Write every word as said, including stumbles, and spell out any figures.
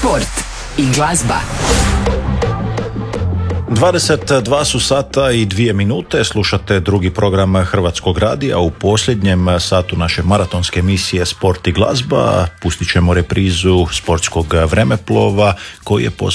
Sport i glazba. dvadeset dva su sata i dvije minute, slušate drugi program Hrvatskog radija. U posljednjem satu naše maratonske emisije Sport i glazba pustit ćemo reprizu sportskog vremeplova koji je posvećen